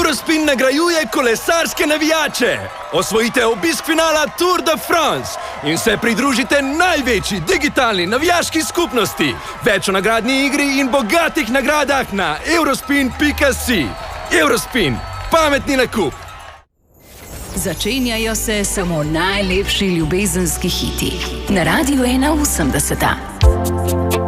Eurospin nagrajuje kolesarske navijače. Osvojite obisk finala Tour de France in se pridružite največji digitalni navijaški skupnosti. Več o nagradni igri in bogatih nagradah na eurospin.si. Eurospin, pametni nakup. Začenjajo se samo najlepši ljubezenski hiti. Na Radiu 81.